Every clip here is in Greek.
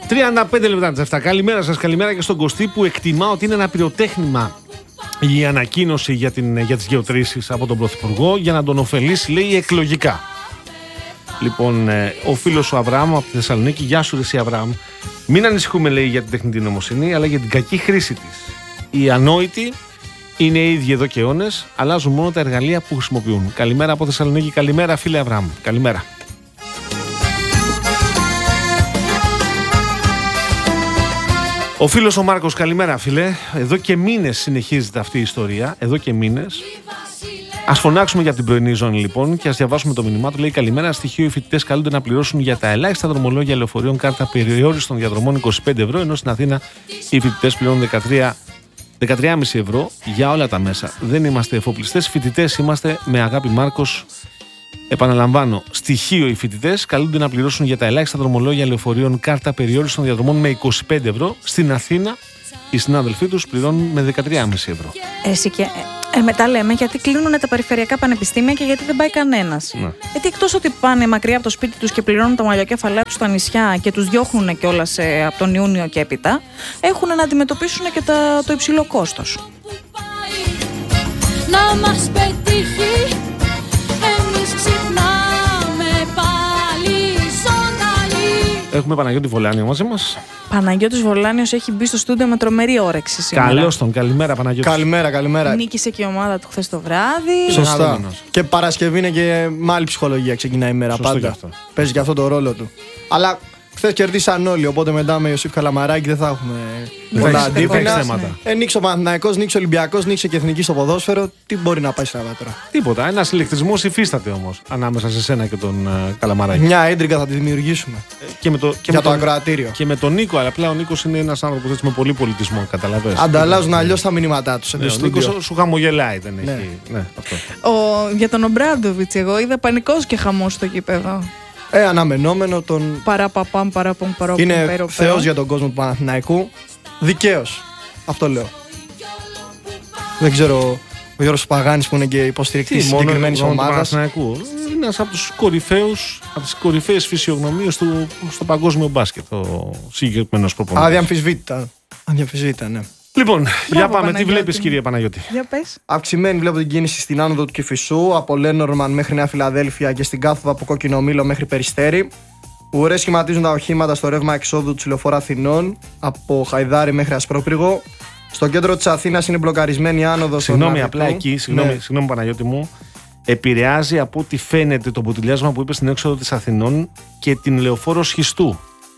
35 λεπτά τις 7. Καλημέρα σας, καλημέρα και στον Κωστή που εκτιμά ότι είναι ένα πυροτέχνημα η ανακοίνωση για τις γεωτρήσεις από τον Πρωθυπουργό για να τον ωφελήσει, λέει, εκλογικά. Λοιπόν, ο φίλος ο Αβραάμ από τη Θεσσαλονίκη, γεια σου εσύ Αβραάμ, μην ανησυχούμε, λέει, για την τεχνητή νοημοσύνη, αλλά για την κακή χρήση της. Οι ανόητοι είναι οι ίδιοι εδώ και αιώνες, αλλάζουν μόνο τα εργαλεία που χρησιμοποιούν. Καλημέρα από Θεσσαλονίκη, καλημέρα φίλε Αβραάμ, καλημέρα. Ο φίλος ο Μάρκος, καλημέρα φίλε. Εδώ και μήνες συνεχίζεται αυτή η ιστορία. Εδώ και μήνες. Ας φωνάξουμε για την πρωινή ζώνη λοιπόν και ας διαβάσουμε το μήνυμά του. Λέει: καλημέρα. Στοιχείο, οι φοιτητές καλούνται να πληρώσουν για τα ελάχιστα δρομολόγια λεωφορείων κάρτα περιόριστων διαδρομών 25 ευρώ, ενώ στην Αθήνα οι φοιτητές πληρώνουν 13,5 ευρώ για όλα τα μέσα. Δεν είμαστε εφοπλιστές, φοιτητές είμαστε, με αγάπη Μάρκος. Επαναλαμβάνω, στοιχείο, οι φοιτητές καλούνται να πληρώσουν για τα ελάχιστα δρομολόγια λεωφορείων κάρτα περιόριστων διαδρομών με 25 ευρώ. Στην Αθήνα οι συνάδελφοί τους πληρώνουν με 13,5 ευρώ. Εσύ και μετά λέμε γιατί κλείνουν τα περιφερειακά πανεπιστήμια και γιατί δεν πάει κανένας. Ναι. Γιατί εκτός ότι πάνε μακριά από το σπίτι τους και πληρώνουν τα μαλλιοκέφαλά τους στα νησιά και τους διώχνουν κιόλας από τον Ιούνιο και έπειτα, έχουν να αντιμετωπίσουν και το υψηλό κόστος. Να μας πετύχει. Έχουμε Παναγιώτη Βολάνιο μαζί μας. Παναγιώτης Βολάνιος έχει μπει στο στούντιο με τρομερή όρεξη σήμερα. Καλώς τον, καλημέρα Παναγιώτη. Καλημέρα. Νίκησε και η ομάδα του χθες το βράδυ. Σωστά. Και Παρασκευή είναι και με άλλη ψυχολογία ξεκινάει η μέρα. Σωστό πάντα. Παίζει και αυτό το ρόλο του. Αλλά χθες κερδίσαν όλοι, οπότε μετά με Ιωσήφ Καλαμαράκη δεν θα έχουμε πολλά αντίπεινα. Νίξε ο Παναθηναϊκός, νίξε ο Ολυμπιακός, νίξε και Εθνική στο ποδόσφαιρο. Τι μπορεί να πάει στραβά τώρα? Τίποτα. Ένας ηλεκτρισμός υφίσταται όμως ανάμεσα σε σένα και τον Καλαμαράκη. Μια έντρικα θα τη δημιουργήσουμε. Για το ακροατήριο. Και με τον Νίκο, αλλά πλέον ο Νίκος είναι ένας άνθρωπος έτσι με πολύ πολιτισμό, καταλαβαίνεις. Ανταλλάζουν αλλιώς τα μηνύματά τους. Ο Νίκος σου χαμογελάει, δεν έχει. Ναι, αυτό. Για τον Ομπράντοβιτς, εγώ είδα πανικός και χαμός στο γήπεδο. Αναμενόμενο τον. Παραπαπάμ. Είναι θεός για τον κόσμο του Παναθηναϊκού. Δικαίως. Αυτό λέω. Δεν ξέρω ο Γιώργος Παγάνης που είναι και υποστηρικτής της συγκεκριμένης ομάδας. Είναι ένας από τους κορυφαίους, από τις κορυφαίες φυσιογνωμίες στο παγκόσμιο μπάσκετ. Ο συγκεκριμένος προπονητής. Αδιαμφισβήτητα, ναι. Λοιπόν, μπράβο, για πάμε. Παναγιώτη. Τι βλέπεις, κύριε Παναγιώτη? Για πες. Αυξημένη βλέπω την κίνηση στην άνοδο του Κηφισού, από Λένορμαν μέχρι Νέα Φιλαδέλφια και στην κάθοδο από Κόκκινο Μήλο μέχρι Περιστέρι. Ουρές σχηματίζουν τα οχήματα στο ρεύμα εξόδου του λεωφορείου Αθηνών, από Χαϊδάρι μέχρι Ασπρόπυργο. Στο κέντρο της Αθήνας είναι μπλοκαρισμένη η άνοδος. Συγγνώμη, απλά εκεί, συγγνώμη Παναγιώτη μου, επηρεάζει από ό,τι φαίνεται το ποτηλιάσμα που είπε στην έξοδο της Αθηνών και την λεωφόρο Σχιστού.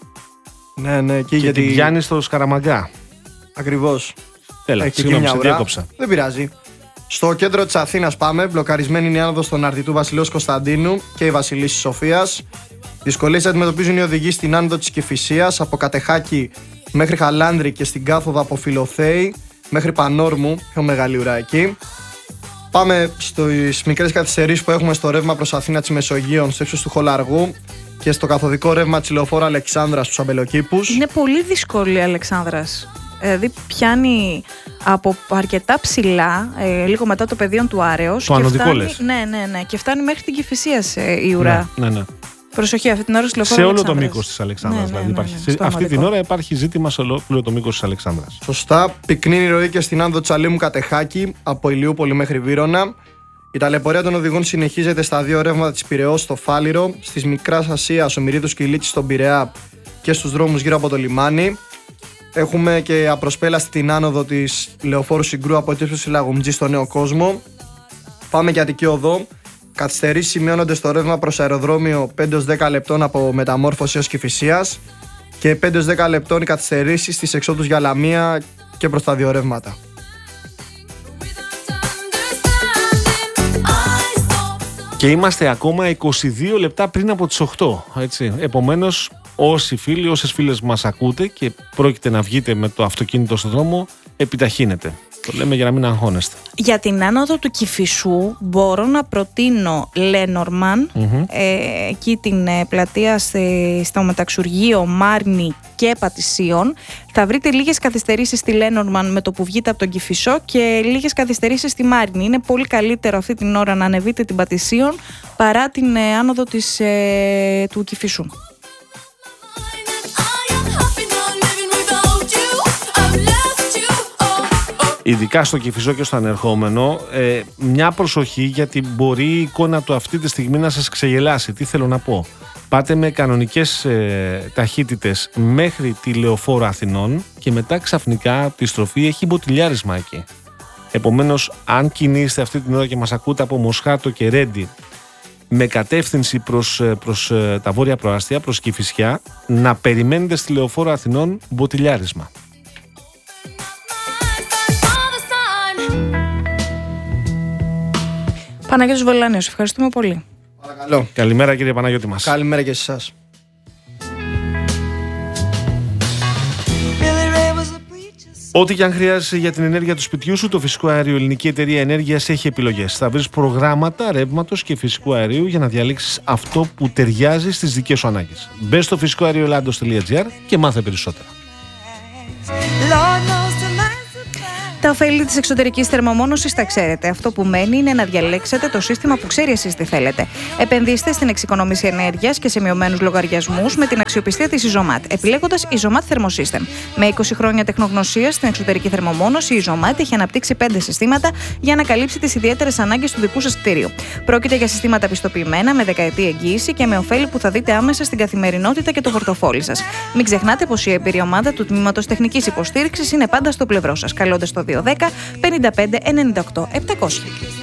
Ναι, και γιατί την πιάνει στο Σκαραμαγκά. Ακριβώς. Έλα, συγγνώμη, σε διάκοψα. Δεν πειράζει. Στο κέντρο της Αθήνας πάμε. Μπλοκαρισμένη είναι η άνοδος των Αρτιτού Βασιλέως Κωνσταντίνου και η Βασιλίσσης Σοφίας. Δυσκολίες αντιμετωπίζουν οι οδηγοί στην άνοδο της Κηφισίας, από Κατεχάκη μέχρι Χαλάνδρη και στην κάθοδο από Φιλοθέη μέχρι Πανόρμου, πιο μεγάλη ουρά εκεί. Πάμε στις μικρές καθυστερήσεις που έχουμε στο ρεύμα προς Αθήνα της Μεσογείων, στο ύψος του Χολαργού και στο καθοδικό ρεύμα της λεωφόρου Αλεξάνδρας στους Αμπελοκήπους. Είναι πολύ δύσκολη η Αλεξάνδρας. Δηλαδή πιάνει από αρκετά ψηλά, λίγο μετά το πεδίο του Άρεως. Το ανωδικό λες. Ναι. Και φτάνει μέχρι την Κηφισίας η ουρά. Ναι. Προσοχή, αυτή την ώρα στη λεωφόρο σε όλο το μήκος της Αλεξάνδρας. Αυτή την ώρα υπάρχει ζήτημα σε όλο το μήκος της Αλεξάνδρας. Σωστά. Πυκνή η ροή και στην άνοδο Τσαλίμου Κατεχάκη, από Ηλιούπολη μέχρι Βύρωνα. Η ταλαιπωρία των οδηγών συνεχίζεται στα δύο ρεύματα της Πειραιώς στο Φάληρο, στις Μικράς Ασίας, ο Μυρίδος και η Λύτση στον Πειραιά και στους δρόμους γύρω από το λιμάνι. Έχουμε και απροσπέλαστη την άνοδο της λεωφόρου Συγκρού από το ύψος Λαγουμτζή στο Νέο Κόσμο. Πάμε για Αττική Οδό. Καθυστερήσεις σημειώνονται στο ρεύμα προς αεροδρόμιο 5-10 λεπτών από Μεταμόρφωση έως Κηφισίας και 5-10 λεπτών οι καθυστερήσεις στις εξόδους για Λαμία και προς τα δύο ρεύματα. Και είμαστε ακόμα 22 λεπτά πριν από τις 8. Έτσι. Επομένως, όσοι φίλοι, όσες φίλες μας ακούτε και πρόκειται να βγείτε με το αυτοκίνητο στον δρόμο, επιταχύνετε. Το λέμε για να μην αγχώνεστε. Για την άνοδο του Κηφισού μπορώ να προτείνω Λένορμαν, εκεί την πλατεία στο μεταξουργείο Μάρνη και Πατησίων. Θα βρείτε λίγες καθυστερήσεις στη Λένορμαν με το που βγείτε από τον Κηφισό και λίγες καθυστερήσεις στη Μάρνη. Είναι πολύ καλύτερο αυτή την ώρα να ανεβείτε την Πατησίων παρά την άνοδο του Κηφισού. ειδικά στο Κηφισό και στο ανερχόμενο, μια προσοχή, γιατί μπορεί η εικόνα του αυτή τη στιγμή να σας ξεγελάσει. Τι θέλω να πω? Πάτε με κανονικές ταχύτητες μέχρι τη Λεωφόρο Αθηνών και μετά ξαφνικά από τη στροφή έχει μποτιλιάρισμα εκεί. Επομένως, αν κινείστε αυτή την ώρα και μας ακούτε από Μοσχάτο και Ρέντι με κατεύθυνση προς τα βόρεια προάστια, προς Κηφισιά, να περιμένετε στη Λεωφόρο Αθηνών μποτιλιάρισμα. Παναγιώτης Βολάνιος, ευχαριστούμε πολύ. Παρακαλώ. Καλημέρα κύριε Παναγιώτη μας. Καλημέρα και σε εσάς. Ό,τι και αν χρειάζεσαι για την ενέργεια του σπιτιού σου, το Φυσικό Αέριο Ελληνική Εταιρεία Ενέργειας έχει επιλογές. Θα βρεις προγράμματα ρεύματος και φυσικού αερίου για να διαλέξεις αυτό που ταιριάζει στις δικές σου ανάγκες. Μπες στο φυσικοαερioellados.gr και μάθε περισσότερα. Τα ωφέλη της εξωτερικής θερμομόνωσης τα ξέρετε. Αυτό που μένει είναι να διαλέξετε το σύστημα που ξέρει εσείς τι θέλετε. Επενδύστε στην εξοικονόμηση ενέργειας και σε μειωμένους λογαριασμούς με την αξιοπιστία της Isomat, επιλέγοντας Isomat Thermosystem. Με 20 χρόνια τεχνογνωσίας στην εξωτερική θερμομόνωση, η Isomat έχει αναπτύξει 5 συστήματα για να καλύψει τις ιδιαίτερες ανάγκες του δικού σας κτίριου. Πρόκειται για συστήματα πιστοποιημένα με δεκαετή εγγύηση και με ωφέλη που θα δείτε άμεσα στην καθημερινότητα και το πορτοφόλι σας. Μην ξεχνάτε πως η εμπειρία ομάδα του Τμήματος Τεχνικής Υποστήριξης είναι πάντα στο πλευρό σας, καλώντας το 210 55 98 700.